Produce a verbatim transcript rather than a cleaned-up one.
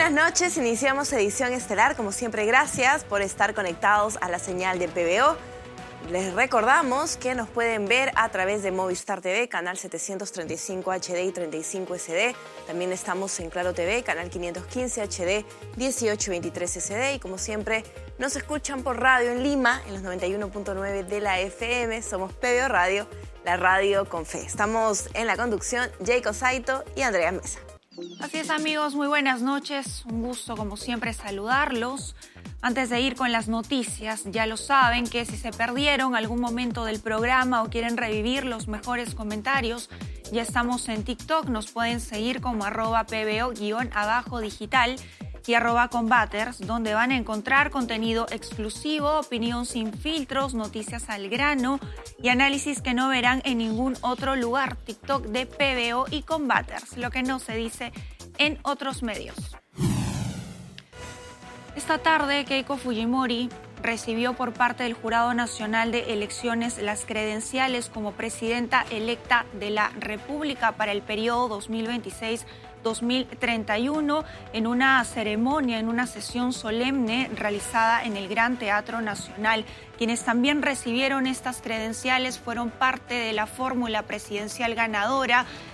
buenas noches, iniciamos edición estelar. Como siempre, gracias por estar conectados a la señal de P B O. Les recordamos que nos pueden ver a través de Movistar T V, canal setecientos treinta y cinco H D y treinta y cinco S D. También estamos en Claro T V, canal quinientos quince H D, dieciocho veintitrés S D. Y como siempre, nos escuchan por radio en Lima, en los noventa y uno punto nueve de la F M. Somos P B O Radio, la radio con fe. Estamos en la conducción, Jacob Saito y Andrea Mesa. Así es, amigos, muy buenas noches. Un gusto, como siempre, saludarlos. Antes de ir con las noticias, ya lo saben que si se perdieron algún momento del programa o quieren revivir los mejores comentarios, ya estamos en TikTok. Nos pueden seguir como arroba pbo-abajo digital y arroba combaters, donde van a encontrar contenido exclusivo, opinión sin filtros, noticias al grano y análisis que no verán en ningún otro lugar. TikTok de P B O y Combaters, lo que no se dice en otros medios. Esta tarde, Keiko Fujimori recibió por parte del Jurado Nacional de Elecciones las credenciales como presidenta electa de la República para el periodo dos mil veintiséis dos mil treinta y uno en una ceremonia, en una sesión solemne realizada en el Gran Teatro Nacional. Quienes también recibieron estas credenciales fueron parte de la fórmula presidencial ganadora